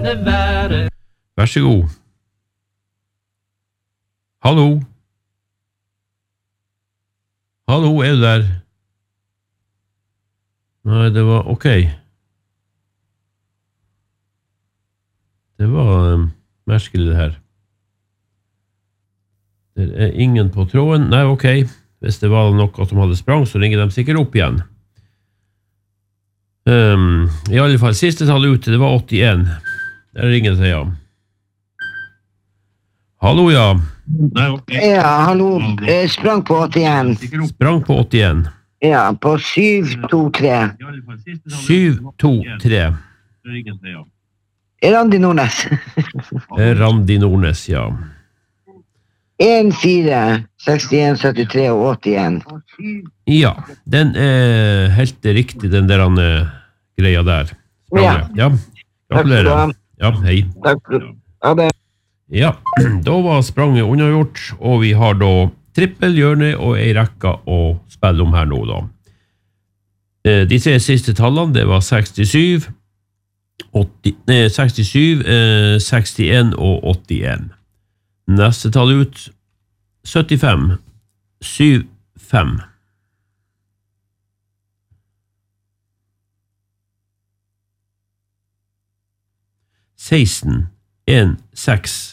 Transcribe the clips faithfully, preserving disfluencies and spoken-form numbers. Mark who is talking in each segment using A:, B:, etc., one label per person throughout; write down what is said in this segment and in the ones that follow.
A: det være?
B: Vær så god. Hallo? Hallo, er du der? Nei, det var ok. Det var um, merkelig det her. Det er ingen på tråden. Nei, ok. Hvis det var noe som hadde sprang, så ringer de sikkert opp igjen. Um, I alle fall, siste tallet ute, det var åttien. Der ringer det, ja. Hallo, ja.
C: Nei, okay. Ja, hallo. Jeg sprang på åttien.
B: Sprang på åttien.
C: Ja, på syv to tre.
B: syv to tre.
C: Randi Nordnes.
B: Randi Nordnes, ja.
C: en fire sekstien syttitre og åttien.
B: Ja, den er helt riktig, den der han, uh, greia der.
C: Ja.
B: Ja, gratulerer. Ja, hei.
C: Takk for det.
B: Ja, da var spranget unnagjort, og vi har da trippel, hjørne og ei rekka å spille om her nå da. De tre siste tallene, det var sekstisju, åtti, nei, sekstisju, eh, sekstien og åttien. Neste tall ut, syttifem, syv fem. seksten, en seks.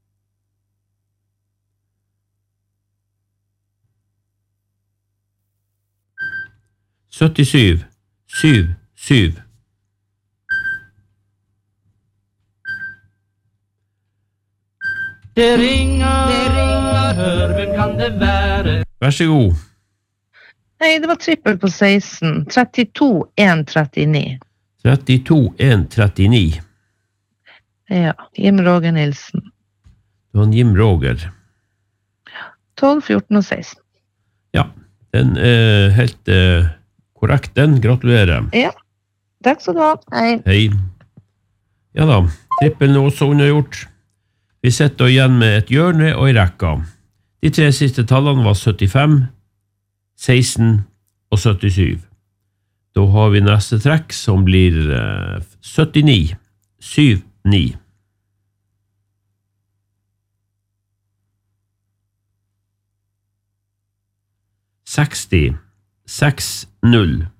B: syttisju, syv syv.
A: Det ringer, det ringer, hør, hvem kan det være?
B: Vær så god.
D: Nei, det var trippel på seksten. trettito, en trettini.
B: trettito, en trettini.
D: Ja, Jim Roger Nilsen.
B: Det var Jim Roger.
D: tolv, fjorten og seksten.
B: Ja, den er helt uh, korrekt, den. Gratulerer.
D: Ja, takk skal du ha. Hei.
B: Hei. Ja da, trippelen er også unnagjort. Vi sitter igjen med et hjørne og en rekka. De tre siste tallene var syttifem, seksten og syttisju. Da har vi neste trekk som blir uh, syttini, syv ni. seksti, seks null.